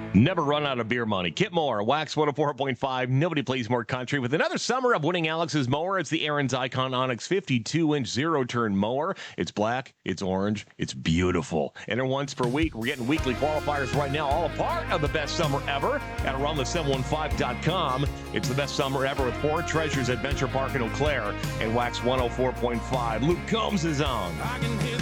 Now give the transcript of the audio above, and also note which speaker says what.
Speaker 1: Never run out of beer money. Kip Moore, Wax 104.5. Nobody plays more country with another summer of winning Alex's mower. It's the Aaron's Icon Onyx 52-inch zero-turn mower. It's black, it's orange, it's beautiful. Enter once per week. We're getting weekly qualifiers right now, all a part of the best summer ever at aroundthe715.com. It's the best summer ever with Four Treasures Adventure Park in Eau Claire and Wax 104.5. Luke Combs is on.